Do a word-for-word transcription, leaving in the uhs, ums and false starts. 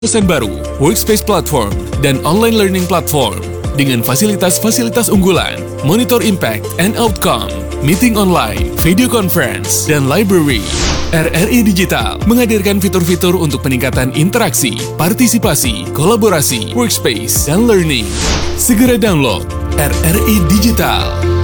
Terobosan baru, Workspace Platform, dan Online Learning Platform dengan fasilitas-fasilitas unggulan, monitor impact and outcome, meeting online, video conference, dan library. R R I Digital menghadirkan fitur-fitur untuk peningkatan interaksi, partisipasi, kolaborasi, workspace, dan learning. Segera download R R I Digital.